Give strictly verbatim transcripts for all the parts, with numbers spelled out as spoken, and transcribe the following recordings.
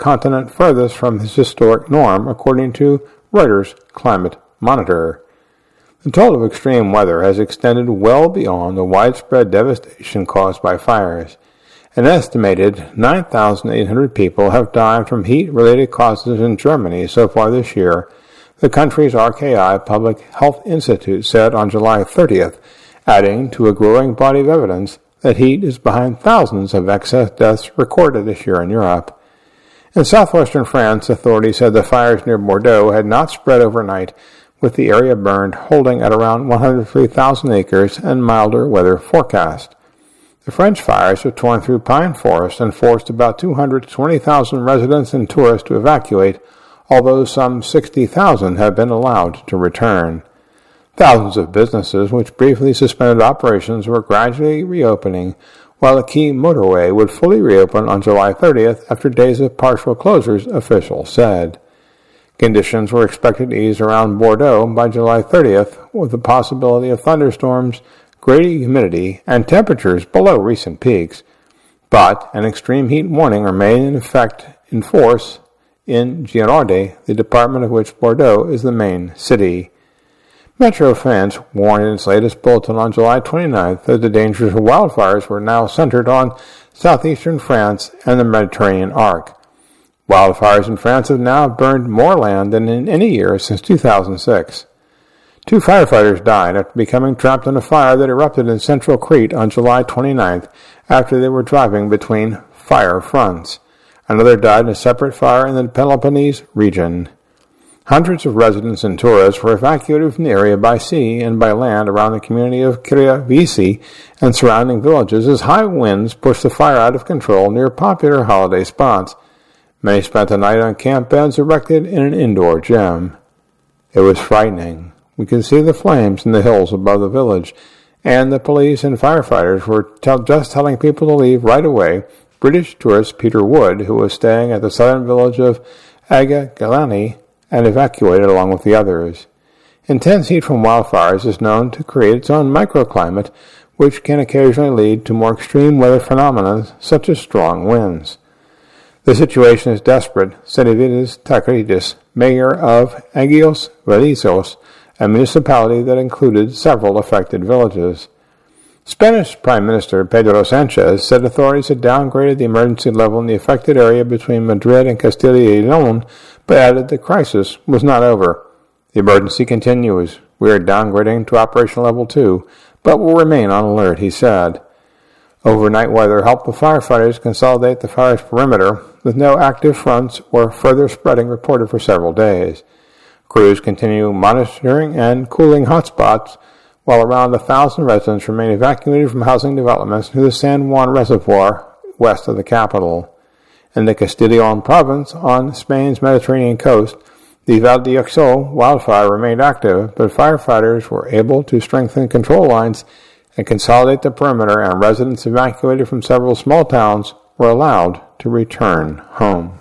continent furthest from his historic norm, according to Reuters Climate Monitor. The toll of extreme weather has extended well beyond the widespread devastation caused by fires. An estimated nine thousand eight hundred people have died from heat-related causes in Germany so far this year, the country's R K I Public Health Institute said on July thirtieth, adding to a growing body of evidence that heat is behind thousands of excess deaths recorded this year in Europe. In southwestern France, authorities said the fires near Bordeaux had not spread overnight, with the area burned holding at around one hundred three thousand acres and milder weather forecast. The French fires have torn through pine forests and forced about two hundred twenty thousand residents and tourists to evacuate, although some sixty thousand have been allowed to return. Thousands of businesses which briefly suspended operations were gradually reopening, while a key motorway would fully reopen on July thirtieth after days of partial closures, officials said. Conditions were expected to ease around Bordeaux by July thirtieth, with the possibility of thunderstorms, greater humidity, and temperatures below recent peaks. But an extreme heat warning remained in effect in force in Gironde, the department of which Bordeaux is the main city. Metro France warned in its latest bulletin on July twenty-ninth that the dangers of wildfires were now centered on southeastern France and the Mediterranean arc. Wildfires in France have now burned more land than in any year since two thousand six. Two firefighters died after becoming trapped in a fire that erupted in central Crete on July twenty-ninth after they were driving between fire fronts. Another died in a separate fire in the Peloponnese region. Hundreds of residents and tourists were evacuated from the area by sea and by land around the community of Kriavisi and surrounding villages as high winds pushed the fire out of control near popular holiday spots. Many spent the night on camp beds erected in an indoor gym. It was frightening. We could see the flames in the hills above the village, and the police and firefighters were t- just telling people to leave right away. British tourist Peter Wood, who was staying at the southern village of Agagalani, and evacuated along with the others. Intense heat from wildfires is known to create its own microclimate, which can occasionally lead to more extreme weather phenomena such as strong winds. The situation is desperate, said Evitas Takridis, mayor of Agios Valisos, a municipality that included several affected villages. Spanish Prime Minister Pedro Sanchez said authorities had downgraded the emergency level in the affected area between Madrid and Castilla y León, but added the crisis was not over. The emergency continues. We are downgrading to Operation Level two, but will remain on alert, he said. Overnight weather helped the firefighters consolidate the fire's perimeter, with no active fronts or further spreading reported for several days. Crews continue monitoring and cooling hotspots, while around a thousand residents remain evacuated from housing developments to the San Juan Reservoir west of the capital. In the Castilla-León province on Spain's Mediterranean coast, the Valdiosco wildfire remained active, but firefighters were able to strengthen control lines and consolidate the perimeter, and residents evacuated from several small towns were allowed to return home.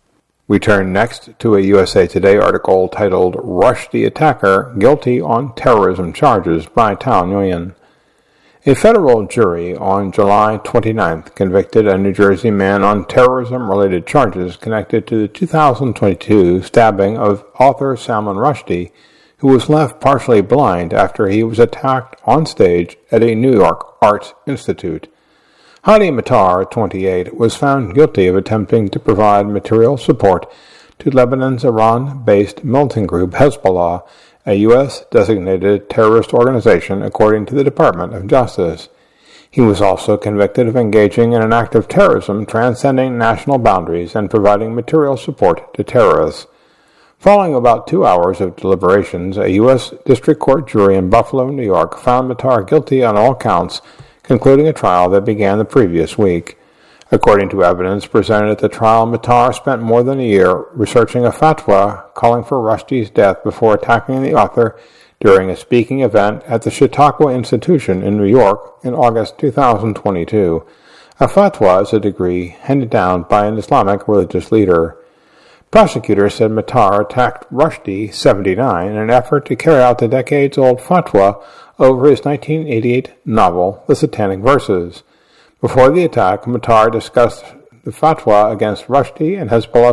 We turn next to a U S A Today article titled Rushdie Attacker Guilty on Terrorism Charges by Tao Nguyen. A federal jury on July twenty-ninth convicted a New Jersey man on terrorism-related charges connected to the two thousand twenty-two stabbing of author Salman Rushdie, who was left partially blind after he was attacked on stage at a New York Arts Institute. Hadi Matar, twenty-eight, was found guilty of attempting to provide material support to Lebanon's Iran-based militant group Hezbollah, a U S-designated terrorist organization, according to the Department of Justice. He was also convicted of engaging in an act of terrorism transcending national boundaries and providing material support to terrorists. Following about two hours of deliberations, a U S District Court jury in Buffalo, New York, found Matar guilty on all counts, concluding a trial that began the previous week. According to evidence presented at the trial, Matar spent more than a year researching a fatwa calling for Rushdie's death before attacking the author during a speaking event at the Chautauqua Institution in New York in August two thousand twenty-two. A fatwa is a degree handed down by an Islamic religious leader. Prosecutors said Matar attacked Rushdie, seventy-nine, in an effort to carry out the decades-old fatwa over his nineteen eighty-eight novel, The Satanic Verses. Before the attack, Matar discussed the fatwa against Rushdie and Hezbollah